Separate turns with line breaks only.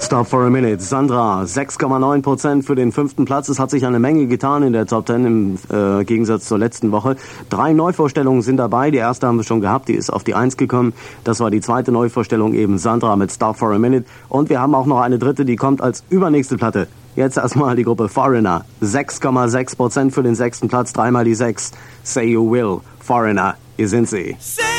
Stop for a Minute. Sandra, 6,9% für den 5. Platz. Es hat sich eine Menge getan in der Top 10 im Gegensatz zur letzten Woche. 3 Neuvorstellungen sind dabei. Die erste haben wir schon gehabt. Die ist auf die 1 gekommen. Das war die zweite Neuvorstellung, eben Sandra mit Stop for a Minute. Und wir haben auch noch eine dritte, die kommt als übernächste Platte. Jetzt erstmal die Gruppe Foreigner. 6,6% für den 6. Platz. 3 mal die 6. Say You Will. Foreigner, hier sind sie.